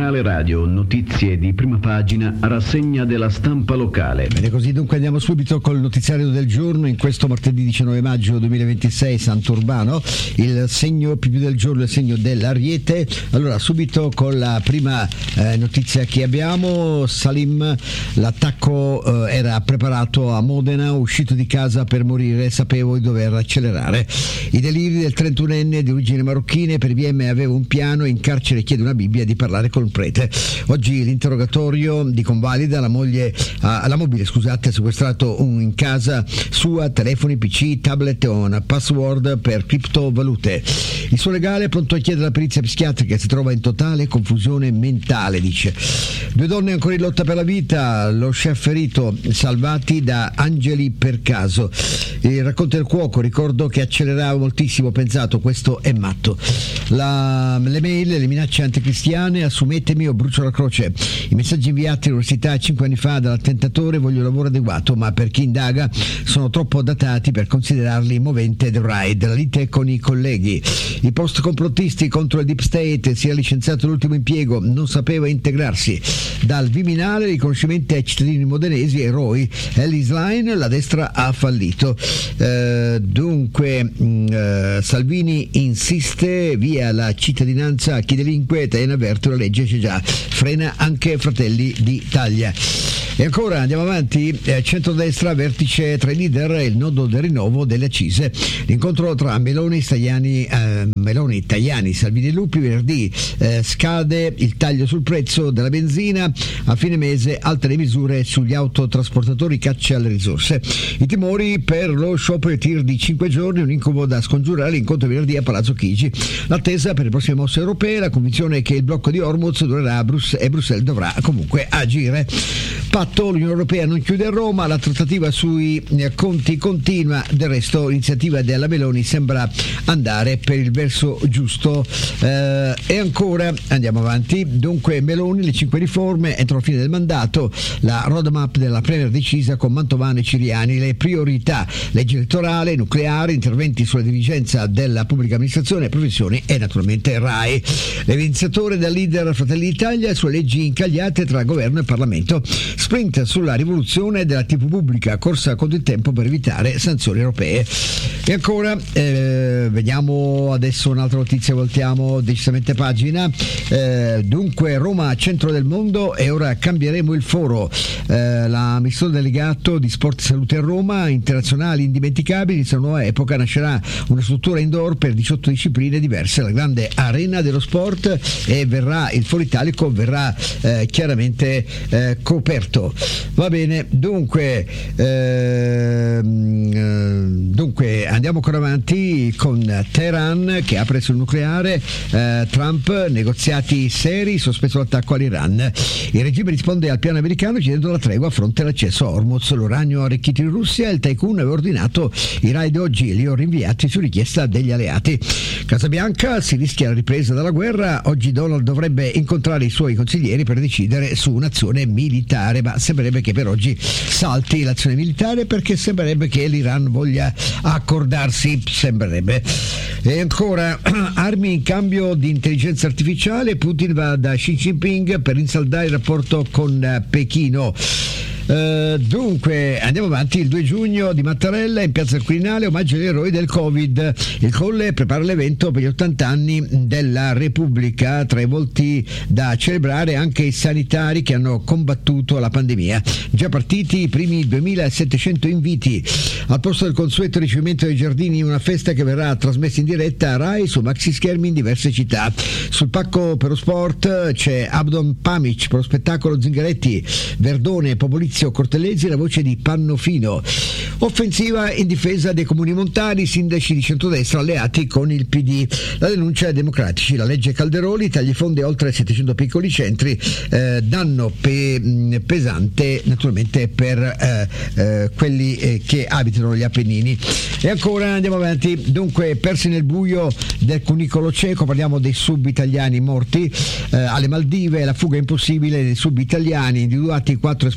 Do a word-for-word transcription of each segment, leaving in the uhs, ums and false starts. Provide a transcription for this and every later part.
Giornale radio, notizie di prima pagina, rassegna della stampa locale. Bene, così dunque andiamo subito col notiziario del giorno. In questo martedì diciannove maggio duemilaventisei, Sant'Urbano, il segno più del giorno è il segno dell'Ariete. Allora, subito con la prima eh, notizia che abbiamo. Salim, l'attacco eh, era preparato a Modena, uscito di casa per morire, sapevo di dover accelerare. I deliri del trentunenne di origine marocchine, per I B M aveva un piano, in carcere chiede una Bibbia, di parlare con un prete. Oggi l'interrogatorio di convalida, la moglie alla mobile, scusate, ha sequestrato un, in casa sua telefoni, P C, tablet e una password per criptovalute. Il suo legale è pronto a chiedere la perizia psichiatrica, si trova in totale confusione mentale, dice. Due donne ancora in lotta per la vita, lo chef ferito, salvati da angeli per caso. Il racconto del cuoco, ricordo che accelerava moltissimo, ho pensato questo è matto. La, le mail, le minacce anticristiane, assumetemi o brucio la croce. I messaggi inviati all'università cinque anni fa dall'attentatore, voglio un lavoro adeguato, ma per chi indaga sono troppo datati per considerarli movente del ride. La lite con i colleghi. I post complottisti contro il Deep State, si è licenziato l'ultimo impiego, non sapeva integrarsi. Dal Viminale, riconoscimenti ai cittadini modenesi, eroi. Ellis Line, la destra ha fallito. Eh, dunque mh, eh, Salvini insiste, via la cittadinanza a chi delinque, Tajani avverte, la legge c'è già, frena anche Fratelli d'Italia. E ancora andiamo avanti, eh, centrodestra, vertice tra i leader, il nodo del rinnovo delle accise. L'incontro tra Meloni, Tajani, eh, Meloni, Tajani, Salvini e Lupi, venerdì eh, scade il taglio sul prezzo della benzina, a fine mese altre misure sugli autotrasportatori, caccia alle risorse. I timori per lo sciopero tir di cinque giorni, un incubo da scongiurare, l'incontro venerdì a Palazzo Chigi. L'attesa per le prossime mosse europee, la convinzione che il blocco di Hormuz durerà a Bruxelles e Bruxelles dovrà comunque agire. Patto, l'Unione Europea non chiude a Roma, la trattativa sui conti continua, del resto l'iniziativa della Meloni sembra andare per il verso giusto. Eh, e ancora andiamo avanti, dunque Meloni, le cinque riforme entro la fine del mandato, la roadmap della Premier decisa con Mantovano e Ciriani, le priorità, legge elettorale, nucleare, interventi sulla dirigenza della pubblica amministrazione, professioni e naturalmente RAI. L'iniziatore del leader Fratelli d'Italia sulle leggi incagliate tra governo e Parlamento. Sprint sulla rivoluzione della tivù pubblica, corsa contro il tempo per evitare sanzioni europee. E ancora eh, vediamo adesso un'altra notizia, voltiamo decisamente pagina. Eh, dunque Roma centro del mondo e ora cambieremo il foro. Eh, la missione delegato di Sport e Salute a Roma, internazionali indimenticabili, inizia una nuova epoca, nascerà una struttura indoor per diciotto discipline diverse, la grande arena dello sport, e verrà il foro italico verrà eh, chiaramente eh, coperto. Va bene, dunque ehm, dunque andiamo ancora avanti con Teheran che apre sul nucleare, eh, Trump, negoziati seri, sospeso l'attacco all'Iran. Il regime risponde al piano americano chiedendo la tregua a fronte all'accesso a Hormuz. L'uranio arricchito in Russia, il tycoon aveva ordinato i raid oggi e li ho rinviati su richiesta degli alleati. Casa Bianca, si rischia la ripresa della guerra, oggi Donald dovrebbe incontrare i suoi consiglieri per decidere su un'azione militare, ma sembrerebbe che per oggi salti l'azione militare perché sembrerebbe che l'Iran voglia accordarsi, sembrerebbe. E ancora armi in cambio di intelligenza artificiale, Putin va da Xi Jinping per rinsaldare il rapporto con Pechino. Uh, dunque andiamo avanti, il due giugno di Mattarella in piazza del Quirinale, omaggio agli eroi del Covid. Il Colle prepara l'evento per gli ottanta anni della Repubblica, tra i volti da celebrare anche i sanitari che hanno combattuto la pandemia. Già partiti i primi duemilasettecento inviti. Al posto del consueto ricevimento dei giardini, una festa che verrà trasmessa in diretta a Rai su maxi schermi in diverse città. Sul pacco per lo sport c'è Abdon Pamic per lo spettacolo Zingaretti, Verdone, Popolizio, Cortellesi, la voce di Pannofino. Offensiva in difesa dei comuni montani, sindaci di centrodestra alleati con il P D. La denuncia ai democratici, la legge Calderoli, tagli fondi a oltre settecento piccoli centri, eh, danno pe- pesante naturalmente per eh, eh, quelli eh, che abitano gli Appennini. E ancora andiamo avanti, dunque persi nel buio del cunicolo cieco, parliamo dei sub italiani morti, eh, alle Maldive la fuga impossibile dei sub italiani, individuati quattro esploratori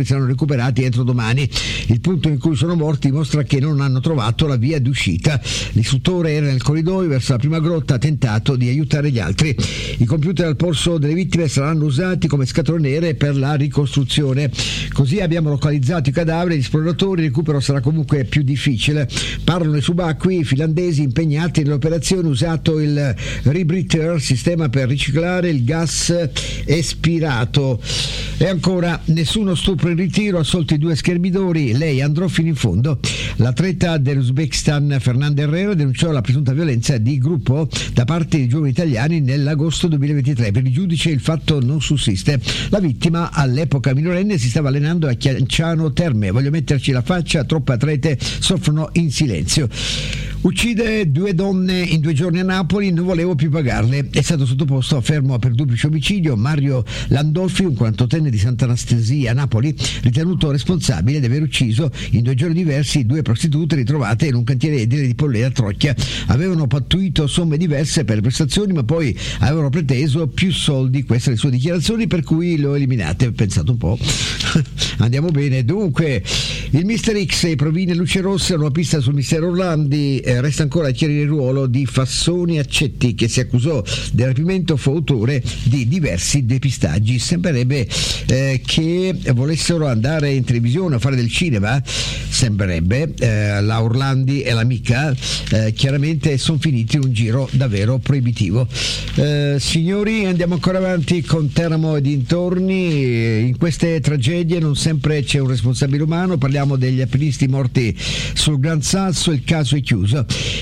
corpi saranno recuperati entro domani. Il punto in cui sono morti dimostra che non hanno trovato la via d'uscita. L'istruttore era nel corridoio verso la prima grotta, ha tentato di aiutare gli altri. I computer al polso delle vittime saranno usati come scatole nere per la ricostruzione. Così abbiamo localizzato i cadaveri, gli esploratori, il recupero sarà comunque più difficile. Parlano i subacquei finlandesi impegnati nell'operazione, usato il rebreather, sistema per riciclare il gas espirato. E ancora, nessuno stupro in ritiro, assolti due schermidori, lei andrò fino in fondo. L'atleta dell'Uzbekistan Fernanda Herrera denunciò la presunta violenza di gruppo da parte di giovani italiani nell'agosto duemilaventitré. Per il giudice il fatto non sussiste. La vittima, all'epoca minorenne, si stava allenando a Chianciano Terme. Voglio metterci la faccia, troppe atlete soffrono in silenzio. Uccide due donne in due giorni a Napoli, non volevo più pagarle. È stato sottoposto a fermo per duplice omicidio Mario Landolfi, un quarantottenne di Sant'Anastasia a Napoli, ritenuto responsabile di aver ucciso in due giorni diversi due prostitute ritrovate in un cantiere edile di Pollera a Trocchia. Avevano pattuito somme diverse per le prestazioni, ma poi avevano preteso più soldi, queste le sue dichiarazioni, per cui le ho eliminate. Pensate un po'. Andiamo bene. Dunque, il Mister X e i provini e luce rosse, una pista sul mistero Orlandi. Eh, resta ancora a chiarire il ruolo di Fassoni Accetti, che si accusò del rapimento, fu autore di diversi depistaggi. Sembrerebbe eh, che volessero andare in televisione a fare del cinema, sembrerebbe. Eh, la Orlandi e l'amica eh, chiaramente sono finiti in un giro davvero proibitivo. Eh, signori, andiamo ancora avanti con Teramo e dintorni. In queste tragedie non sempre c'è un responsabile umano. Parliamo degli alpinisti morti sul Gran Sasso, il caso è chiuso.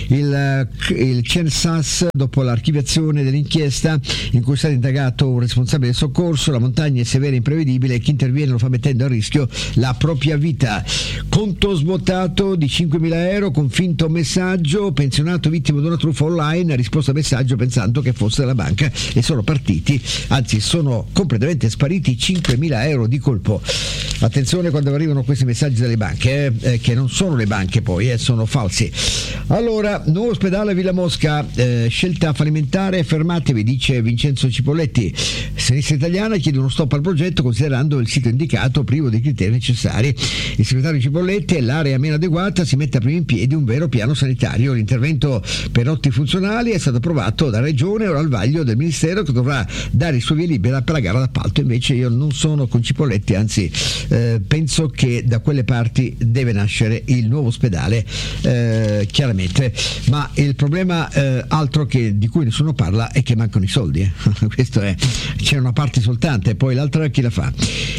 Il, il C E N S A S, dopo l'archiviazione dell'inchiesta in cui è stato indagato un responsabile del soccorso, la montagna è severa e imprevedibile e chi interviene lo fa mettendo a rischio la propria vita. Conto svuotato di cinquemila euro con finto messaggio, pensionato vittima di una truffa online, ha risposto al messaggio pensando che fosse della banca e sono partiti, anzi sono completamente spariti cinquemila euro di colpo. Attenzione quando arrivano questi messaggi dalle banche, eh, eh, che non sono le banche poi, eh, sono falsi. Allora, nuovo ospedale a Villa Mosca, eh, scelta fallimentare, fermatevi, dice Vincenzo Cipolletti. Sinistra Italiana chiede uno stop al progetto considerando il sito indicato privo dei criteri necessari. Il segretario Cipolletti: è l'area meno adeguata, si mette a prima in piedi un vero piano sanitario. L'intervento per lotti funzionali è stato approvato da Regione, ora al vaglio del Ministero che dovrà dare il suo via libera per la gara d'appalto. Invece io non sono con Cipolletti, anzi eh, penso che da quelle parti deve nascere il nuovo ospedale, eh, chiaramente. Ma il problema eh, altro che di cui nessuno parla è che mancano i soldi, eh. Questo è, c'è una parte soltanto e poi l'altra chi la fa?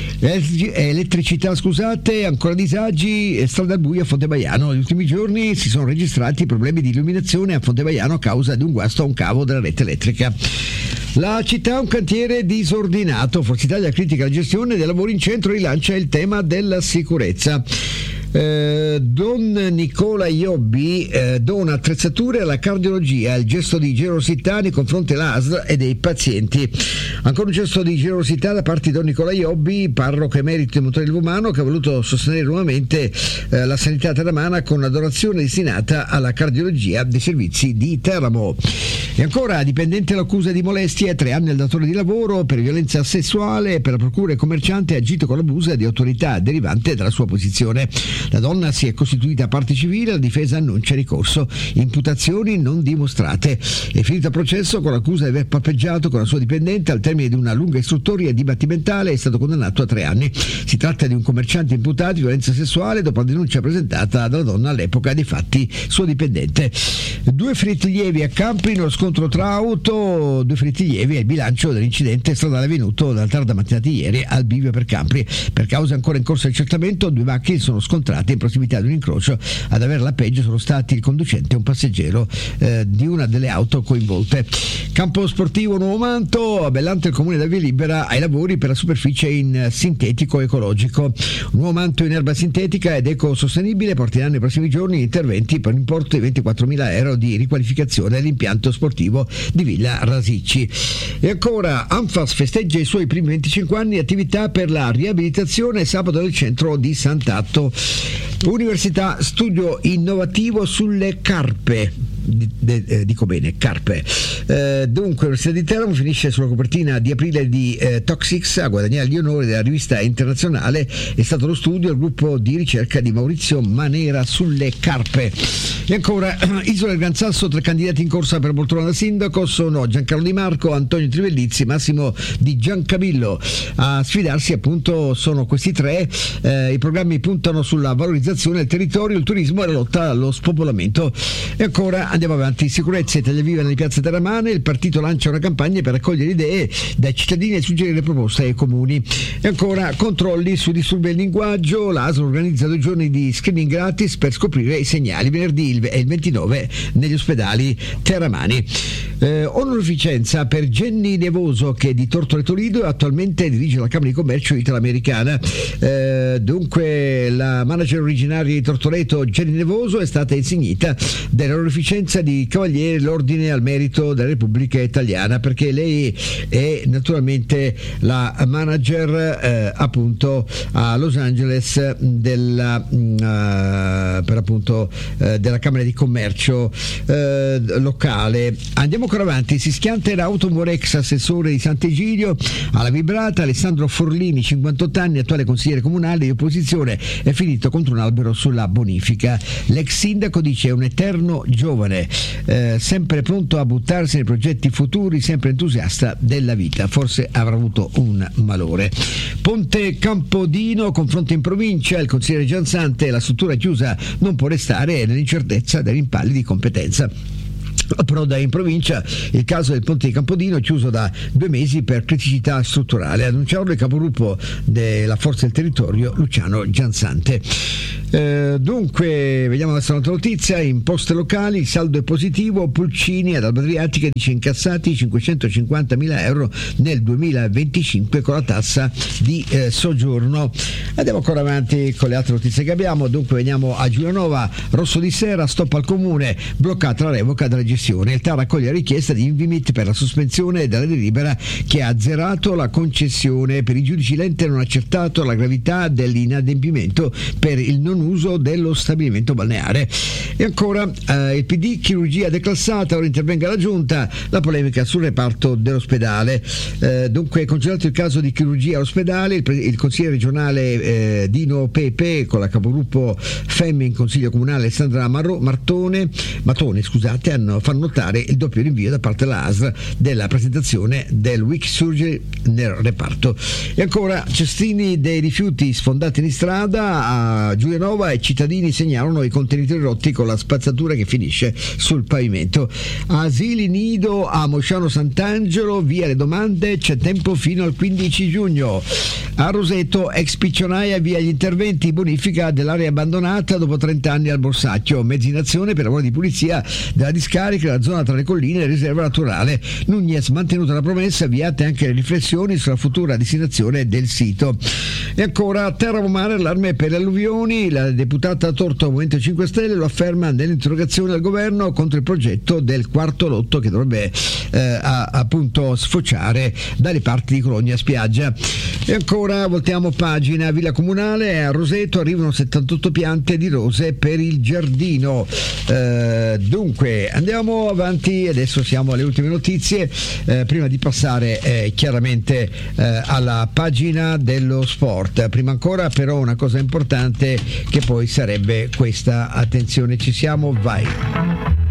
Elettricità, scusate, ancora disagi, strada al buio a Fontebaiano. Negli ultimi giorni si sono registrati problemi di illuminazione a Fontebaiano a causa di un guasto a un cavo della rete elettrica. La città ha un cantiere disordinato. Forza Italia critica la gestione dei lavori in centro e rilancia il tema della sicurezza. Eh, Don Nicola Iobbi eh, dona attrezzature alla cardiologia, il gesto di generosità nei confronti dell'A S L e dei pazienti. Ancora un gesto di generosità da parte di Don Nicola Iobbi, parroco emerito di Montesilvano, che ha voluto sostenere nuovamente eh, la sanità teramana con una donazione destinata alla cardiologia dei servizi di Teramo. E ancora, dipendente l'accusa di molestie, tre anni al datore di lavoro per violenza sessuale, per la procura il commerciante ha agito con l'abuso di autorità derivante dalla sua posizione. La donna si è costituita parte civile, la difesa annuncia ricorso, imputazioni non dimostrate. È finito il processo con l'accusa di aver palpeggiato con la sua dipendente. Al termine di una lunga istruttoria dibattimentale è stato condannato a tre anni. Si tratta di un commerciante imputato di violenza sessuale dopo la denuncia presentata dalla donna all'epoca dei fatti suo dipendente. Due feriti lievi a Campri nello scontro tra auto, due feriti lievi è il bilancio dell'incidente stradale avvenuto dalla tarda mattinata di ieri al bivio per Campri. Per causa ancora in corso di accertamento, due macchine sono scontrate in prossimità di un incrocio. Ad avere la peggio sono stati il conducente e un passeggero eh, di una delle auto coinvolte. Campo sportivo Nuovo Manto, Bellante il comune da via libera ai lavori per la superficie in sintetico ecologico. Nuovo Manto in erba sintetica ed ecosostenibile porterà nei prossimi giorni interventi per un importo di ventiquattromila euro di riqualificazione dell'impianto sportivo di Villa Rasicci. E ancora, Anfas festeggia i suoi primi venticinque anni di attività per la riabilitazione sabato nel centro di Sant'Atto. Università, studio innovativo sulle carpe. di, de, eh, dico bene, Carpe. Eh, dunque l'Università di Teramo finisce sulla copertina di aprile di eh, Toxics a guadagnare gli onori della rivista internazionale. È stato lo studio del gruppo di ricerca di Maurizio Manera sulle carpe. E ancora Isola del Gran Sasso, tre candidati in corsa per poltrona da sindaco sono Giancarlo Di Marco, Antonio Trivellizzi, Massimo Di Giancavillo. A sfidarsi appunto sono questi tre. Eh, i programmi puntano sulla valorizzazione del territorio, il turismo e la lotta allo spopolamento. E ancora andiamo avanti, sicurezza, Italia Viva nelle piazze teramane, il partito lancia una campagna per raccogliere idee dai cittadini e suggerire proposte ai comuni. E ancora controlli su disturbi del linguaggio, l'A S L organizza due giorni di screening gratis per scoprire i segnali, venerdì e il ventinove negli ospedali teramani. Eh, onorificenza per Jenny Nevoso, che di Tortoreto Lido attualmente dirige la Camera di Commercio Italoamericana. Eh, dunque la manager originaria di Tortoreto, Jenny Nevoso, è stata insignita dell'onorificenza di Cavaliere dell'Ordine al Merito della Repubblica Italiana, perché lei è naturalmente la manager eh, appunto a Los Angeles della, uh, per appunto uh, della Camera di Commercio uh, locale. Andiamo ancora avanti, si schianta in auto, muore ex assessore di Sant'Egidio alla Vibrata. Alessandro Forlini, cinquantotto anni, attuale consigliere comunale di opposizione, è finito contro un albero sulla bonifica. L'ex sindaco dice è un eterno giovane, eh, sempre pronto a buttarsi nei progetti futuri, sempre entusiasta della vita, forse avrà avuto un malore. Ponte Campodino, confronto in provincia, il consigliere Giansante, la struttura chiusa non può restare nell'incertezza dei rimpalli di competenza. Proda in provincia, il caso del Ponte di Campodino chiuso da due mesi per criticità strutturale, annunciarlo il capogruppo della Forza del Territorio Luciano Giansante. Eh, dunque vediamo adesso un'altra notizia, imposte locali, il saldo è positivo, Pulcini ad Alba Adriatica dice incassati cinquecentocinquantamila euro nel duemilaventicinque con la tassa di eh, soggiorno. Andiamo ancora avanti con le altre notizie che abbiamo. Dunque veniamo a Giulianova, Rosso di Serra, stop al comune, bloccata la revoca della gestione, il T A R raccoglie la richiesta di Invimit per la sospensione della delibera che ha azzerato la concessione. Per i giudici l'ente non ha accertato la gravità dell'inadempimento per il non uso dello stabilimento balneare. E ancora eh, il P D, chirurgia declassata, ora intervenga la giunta, la polemica sul reparto dell'ospedale. Eh, dunque congelato il caso di chirurgia all'ospedale, il, il consigliere regionale eh, Dino Pepe con la capogruppo Femmi in consiglio comunale Alessandra Marro, Martone, Matone scusate, hanno, fanno notare il doppio rinvio da parte della A S L della presentazione del Week Surgery nel reparto. E ancora cestini dei rifiuti sfondati in strada a Giulianova e cittadini segnalano i contenitori rotti con la spazzatura che finisce sul pavimento. Asili nido a Mosciano Sant'Angelo, via le domande, c'è tempo fino al quindici giugno. A Roseto, ex piccionaia, via gli interventi, bonifica dell'area abbandonata dopo trenta anni al Borsacchio, mezzi in azione per lavori di pulizia della discarica nella zona tra le colline e la riserva naturale. Nunez mantenuta la promessa, avviate anche le riflessioni sulla futura destinazione del sito. E ancora a Teramo Mare, allarme per le alluvioni, la deputata Torto Movimento cinque Stelle lo afferma nell'interrogazione al governo contro il progetto del quarto lotto che dovrebbe eh, a, appunto sfociare dalle parti di Cologna Spiaggia. E ancora voltiamo pagina, Villa Comunale a Roseto arrivano settantotto piante di rose per il giardino. Eh, dunque andiamo avanti, adesso siamo alle ultime notizie, eh, prima di passare eh, chiaramente eh, alla pagina dello sport. Prima ancora però una cosa importante che poi sarebbe questa, attenzione, ci siamo, vai.